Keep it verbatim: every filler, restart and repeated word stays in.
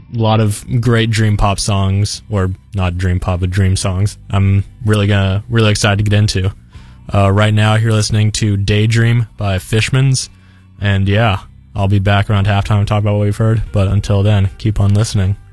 a lot of great dream pop songs, or not dream pop, but dream songs. I'm really gonna really excited to get into. Uh, right now, you're listening to Daydream by Fishmans, and yeah, I'll be back around halftime to talk about what we've heard. But until then, keep on listening.